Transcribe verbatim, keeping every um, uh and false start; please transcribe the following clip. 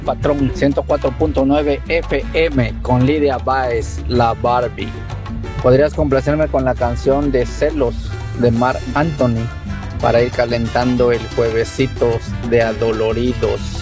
Patrón ciento cuatro punto nueve F M con Lidia Baez, la Barbie. ¿Podrías complacerme con la canción de Celos de Marc Anthony para ir calentando el juevesitos de adoloridos?